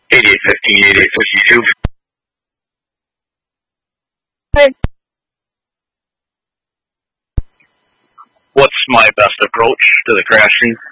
8815, 8852. Hey. What's my best approach to the crashing?